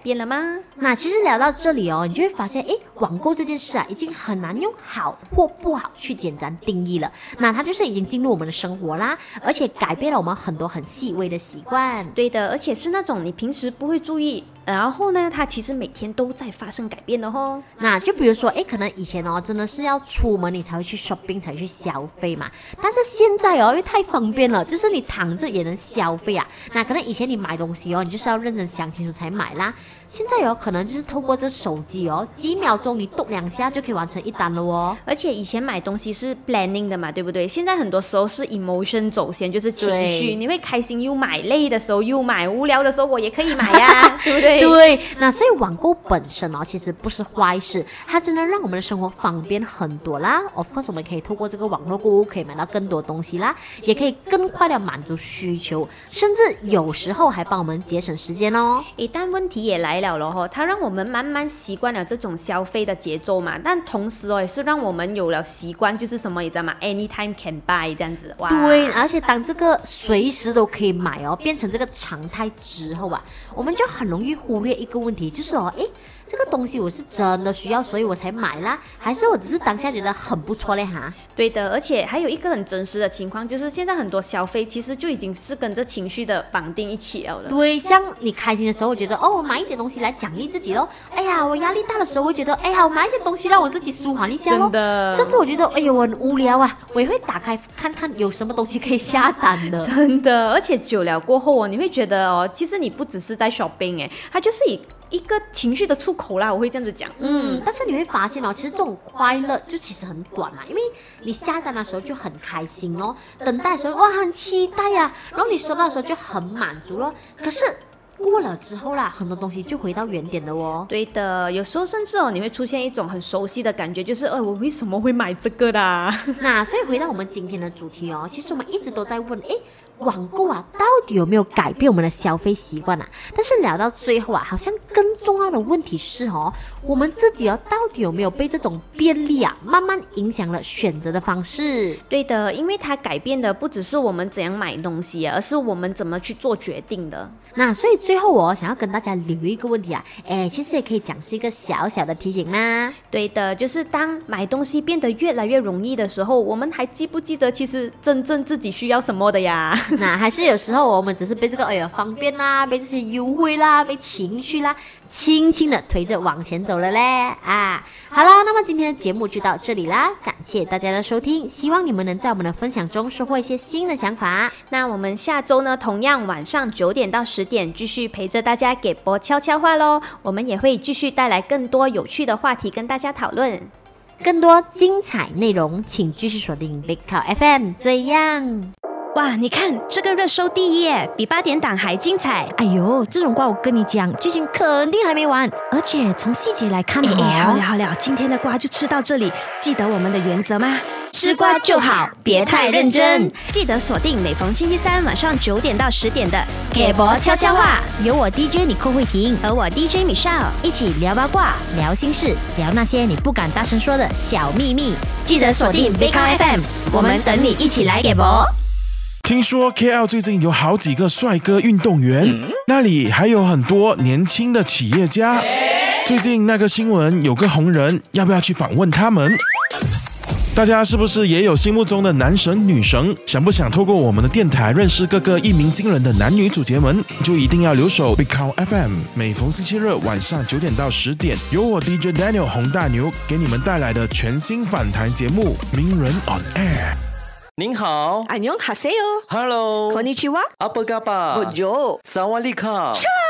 变了吗？ 那其实聊到这里你就会发现，网购这件事已经很难用好或不好去简单定义了。那它就是已经进入我们的生活啦，而且改变了我们很多很细微的习惯。 对的，而且是那种你平时不会注意，然后呢，它其实每天都在发生改变的哦。 那就比如说，可能以前真的是要出门你才会去 shopping 才会去消费嘛，但是现在因为太方便了，就是你躺着也能消费啊。那可能以前你买东西你就是要认真想清楚才买啦。现在可能就是透过这手机几秒钟你动2下就可以完成一单了而且以前买东西是 planning 的嘛，对不对？现在很多时候是 emotion 走先，就是情绪，你会开心又买，累的时候又买，无聊的时候我也可以买呀，对不对？ 对，那所以网购本身其实不是坏事，它真的让我们的生活方便很多啦。Of course， 我们可以透过这个网络购物可以买到更多东西啦，也可以更快的满足需求，甚至有时候还帮我们节省时间但问题也来了它让我们慢慢习惯了这种消费的节奏嘛，但同时也是让我们有了习惯，就是什么你知道吗 ？Anytime can buy 这样子。哇， 对，而且当这个随时都可以买变成这个常态之后我们就很容易忽略一个问题，就是这个东西我是真的需要，所以我才买啦，还是我只是当下觉得很不错嘞哈？ 对的，而且还有一个很真实的情况，就是现在很多消费其实就已经是跟着情绪的绑定一起了。 对，像你开心的时候，我觉得我买一点东西来奖励自己咯。我压力大的时候，我觉得我买一些东西让我自己舒缓一下咯。 真的， 甚至我觉得我很无聊我也会打开看看有什么东西可以下单的。 真的，而且久了过后你会觉得其实你不只是在 shopping 它就是一个情绪的出口啦，我会这样子讲。 但是你会发现其实这种快乐就其实很短嘛，因为你下单的时候就很开心等待的时候很期待然后你收到的时候就很满足可是过了之后啦，很多东西就回到原点了对的，有时候甚至你会出现一种很熟悉的感觉，就是我为什么会买这个的那所以回到我们今天的主题其实我们一直都在问网购到底有没有改变我们的消费习惯但是聊到最后好像更重要的问题是我们自己到底有没有被这种便利慢慢影响了选择的方式？ 对的，因为它改变的不只是我们怎样买东西而是我们怎么去做决定的。 那所以最后我想要跟大家留一个问题其实也可以讲是一个小小的提醒啦。 对的，就是当买东西变得越来越容易的时候，我们还记不记得其实真正自己需要什么的呀？ 那还是有时候我们只是被这个方便啦，被这些优惠啦，被情绪啦轻轻的推着往前走了嘞好啦，那么今天的节目就到这里啦，感谢大家的收听，希望你们能在我们的分享中收获一些新的想法。 那我们下周呢，同样晚上9点到10点继续陪着大家给播悄悄话咯，我们也会继续带来更多有趣的话题跟大家讨论。 更多精彩内容请继续锁定 Big Cow FM。 这样哇，你看这个热搜第1耶，比8点档还精彩。 哎呦，这种瓜我跟你讲，剧情肯定还没完，而且从细节来看好了，今天的瓜就吃到这里，记得我们的原则吗？ 吃瓜就好，别太认真。 记得锁定每逢星期3晚上9点到10点的给博悄悄话，有我 DJ 你寇慧婷和我 DJ Michelle 一起聊八卦、聊心事、聊那些你不敢大声说的小秘密。记得锁定 Big Cow FM， 我们等你一起来给博。 听说 KL 最近有好几个帅哥运动员，那里还有很多年轻的企业家。最近那个新闻有个红人，要不要去访问他们？大家是不是也有心目中的男神女神？想不想透过我们的电台认识各个一鸣惊人的男女主角们？就一定要留守 Big Cow FM， 每逢星期日晚上9点到10点，由我 DJ Daniel 洪大牛给你们带来的全新访谈节目《名人 on Air》。 您好， 안녕하세요. Hello， konnichiwa. Apa kabar？ Bonjour. Sawadee-ka。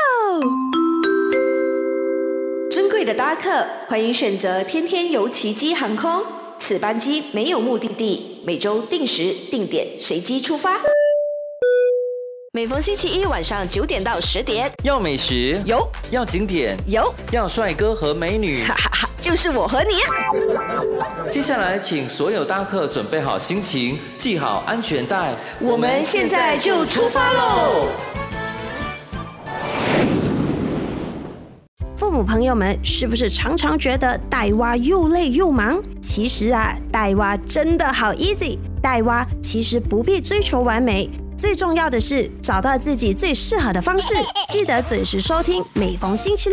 尊贵的搭客，欢迎选择天天游奇迹航空。此班机没有目的地，每周定时定点随机出发。每逢星期一晚上9点到10点， 要美食有， 要景点有， 要帅哥和美女， 哈哈哈，就是我和你。 接下来请所有搭客准备好心情，系好安全带， 我们现在就出发喽！父母朋友们，是不是常常觉得带娃又累又忙？其实带娃真的好 easy。带娃其实不必追求完美，最重要的是找到自己最适合的方式。记得准时收听，每逢星期六